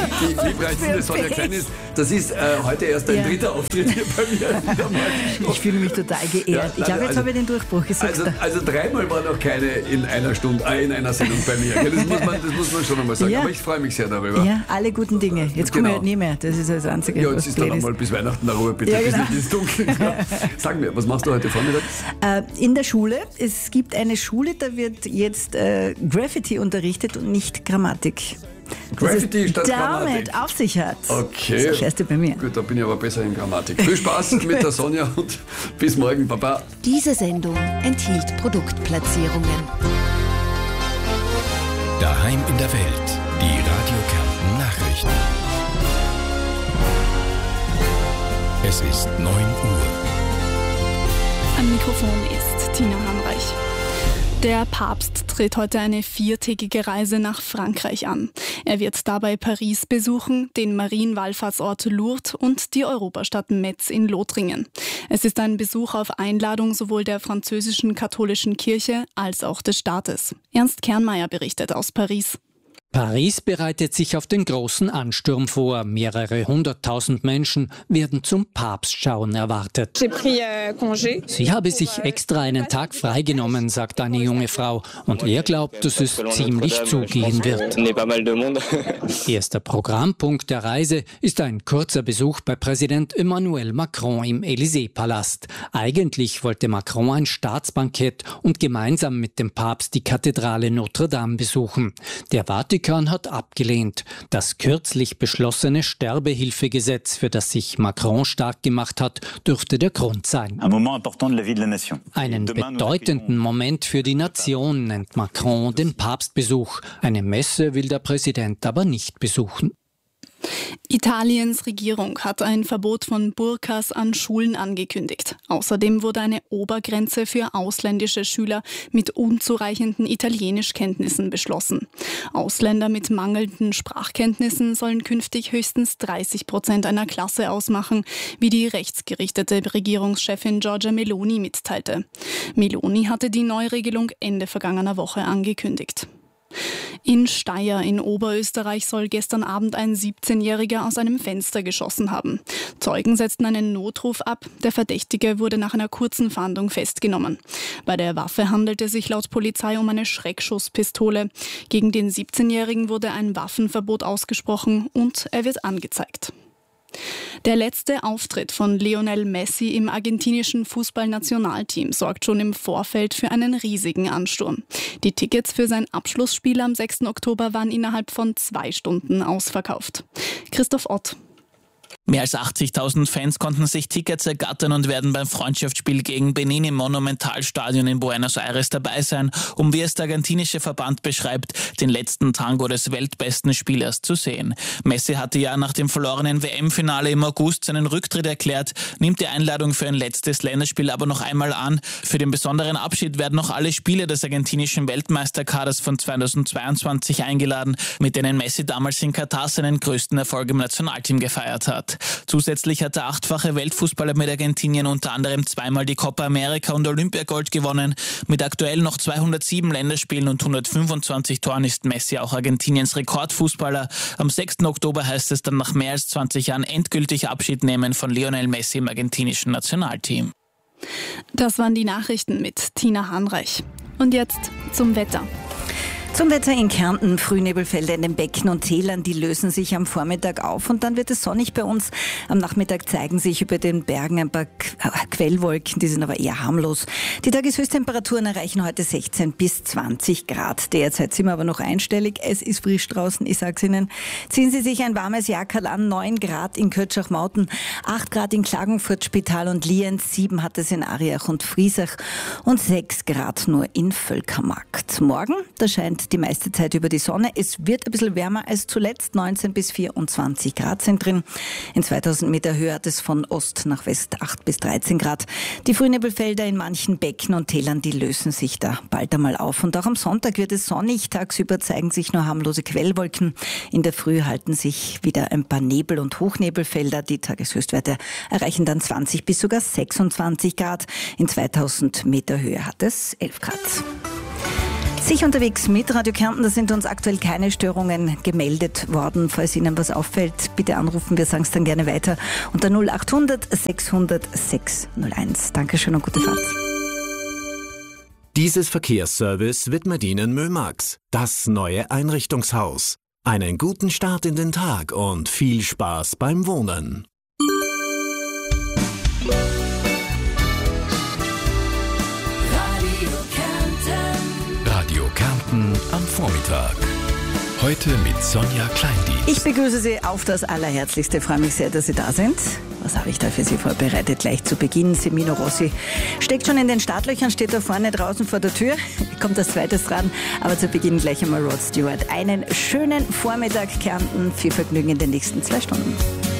die liebreizende Sonja Klein ist. Das ist heute erst ein dritter Auftritt hier bei mir. Ich fühle mich total geehrt. Ich glaube, jetzt habe ich den Durchbruch gesagt. Also dreimal war noch keine in einer Stunde, in einer Sendung bei mir. Das muss man schon einmal sagen. Aber ich freue mich sehr darüber. Ja, alle guten Dinge. Jetzt komme ich halt nie mehr. Das ist das Einzige. Ja, jetzt ist dann einmal bis Weihnachten eine Ruhe, bitte, bis nicht ins Dunkel. Ja. Sag mir, was machst du heute Vormittag? In der Schule. Es gibt eine Schule, da wird jetzt Graffiti unterrichtet und nicht Grammatik. Graffiti statt Grammatik. Damit auf sich hat. Okay. Das ist das Erste bei mir. Gut, da bin ich aber besser in Grammatik. Viel Spaß mit der Sonja und bis morgen, Baba. Diese Sendung enthielt Produktplatzierungen. Daheim in der Welt. Die Radio Kärnten Nachrichten. Es ist 9 Uhr. Am Mikrofon ist Tina Hamreich. Der Papst tritt heute eine 4-tägige Reise nach Frankreich an. Er wird dabei Paris besuchen, den Marienwallfahrtsort Lourdes und die Europastadt Metz in Lothringen. Es ist ein Besuch auf Einladung sowohl der französischen katholischen Kirche als auch des Staates. Ernst Kernmeier berichtet aus Paris. Paris bereitet sich auf den großen Ansturm vor. Mehrere 100.000 Menschen werden zum Papstschauen erwartet. Sie habe sich extra einen Tag freigenommen, sagt eine junge Frau. Und er glaubt, dass es ziemlich zugehen wird. Erster Programmpunkt der Reise ist ein kurzer Besuch bei Präsident Emmanuel Macron im Élysée-Palast. Eigentlich wollte Macron ein Staatsbankett und gemeinsam mit dem Papst die Kathedrale Notre Dame besuchen. Der Vatikan hat abgelehnt. Das kürzlich beschlossene Sterbehilfegesetz, für das sich Macron stark gemacht hat, dürfte der Grund sein. Einen bedeutenden Moment für die Nation nennt Macron den Papstbesuch. Eine Messe will der Präsident aber nicht besuchen. Italiens Regierung hat ein Verbot von Burkas an Schulen angekündigt. Außerdem wurde eine Obergrenze für ausländische Schüler mit unzureichenden Italienischkenntnissen beschlossen. Ausländer mit mangelnden Sprachkenntnissen sollen künftig höchstens 30% einer Klasse ausmachen, wie die rechtsgerichtete Regierungschefin Giorgia Meloni mitteilte. Meloni hatte die Neuregelung Ende vergangener Woche angekündigt. In Steyr in Oberösterreich soll gestern Abend ein 17-Jähriger aus einem Fenster geschossen haben. Zeugen setzten einen Notruf ab. Der Verdächtige wurde nach einer kurzen Fahndung festgenommen. Bei der Waffe handelte es sich laut Polizei um eine Schreckschusspistole. Gegen den 17-Jährigen wurde ein Waffenverbot ausgesprochen und er wird angezeigt. Der letzte Auftritt von Lionel Messi im argentinischen Fußballnationalteam sorgt schon im Vorfeld für einen riesigen Ansturm. Die Tickets für sein Abschlussspiel am 6. Oktober waren innerhalb von 2 Stunden ausverkauft. Christoph Ott. Mehr als 80.000 Fans konnten sich Tickets ergattern und werden beim Freundschaftsspiel gegen Benin im Monumentalstadion in Buenos Aires dabei sein, um, wie es der argentinische Verband beschreibt, den letzten Tango des weltbesten Spielers zu sehen. Messi hatte ja nach dem verlorenen WM-Finale im August seinen Rücktritt erklärt, nimmt die Einladung für ein letztes Länderspiel aber noch einmal an. Für den besonderen Abschied werden noch alle Spieler des argentinischen Weltmeisterkaders von 2022 eingeladen, mit denen Messi damals in Katar seinen größten Erfolg im Nationalteam gefeiert hat. Zusätzlich hat der 8-fache Weltfußballer mit Argentinien unter anderem 2-mal die Copa America und Olympiagold gewonnen. Mit aktuell noch 207 Länderspielen und 125 Toren ist Messi auch Argentiniens Rekordfußballer. Am 6. Oktober heißt es dann nach mehr als 20 Jahren endgültig Abschied nehmen von Lionel Messi im argentinischen Nationalteam. Das waren die Nachrichten mit Tina Hanreich. Und jetzt zum Wetter. Zum Wetter in Kärnten, Frühnebelfelder in den Becken und Tälern, die lösen sich am Vormittag auf und dann wird es sonnig bei uns. Am Nachmittag zeigen sich über den Bergen ein paar Quellwolken, die sind aber eher harmlos. Die Tageshöchsttemperaturen erreichen heute 16 bis 20 Grad. Derzeit sind wir aber noch einstellig, es ist frisch draußen, ich sag's Ihnen. Ziehen Sie sich ein warmes Jackerl an, 9 Grad in Kötschach-Mauten, 8 Grad in Klagenfurt, Spital und Lienz, 7 hat es in Ariach und Friesach und 6 Grad nur in Völkermarkt. Morgen, da scheint die meiste Zeit über die Sonne. Es wird ein bisschen wärmer als zuletzt. 19 bis 24 Grad sind drin. In 2000 Meter Höhe hat es von Ost nach West 8 bis 13 Grad. Die Frühnebelfelder in manchen Becken und Tälern, die lösen sich da bald einmal auf. Und auch am Sonntag wird es sonnig. Tagsüber zeigen sich nur harmlose Quellwolken. In der Früh halten sich wieder ein paar Nebel- und Hochnebelfelder. Die Tageshöchstwerte erreichen dann 20 bis sogar 26 Grad. In 2000 Meter Höhe hat es 11 Grad. Sich unterwegs mit Radio Kärnten, da sind uns aktuell keine Störungen gemeldet worden. Falls Ihnen was auffällt, bitte anrufen, wir sagen es dann gerne weiter unter 0800 600 601. Dankeschön und gute Fahrt. Dieses Verkehrsservice widmet Ihnen Mömax, das neue Einrichtungshaus. Einen guten Start in den Tag und viel Spaß beim Wohnen. Radio Kärnten am Vormittag. Heute mit Sonja Kleindienst. Ich begrüße Sie auf das Allerherzlichste. Freue mich sehr, dass Sie da sind. Was habe ich da für Sie vorbereitet? Gleich zu Beginn. Semino Rossi steckt schon in den Startlöchern, steht da vorne draußen vor der Tür. Kommt als zweites dran. Aber zu Beginn gleich einmal Rod Stewart. Einen schönen Vormittag, Kärnten. Viel Vergnügen in den nächsten 2 Stunden.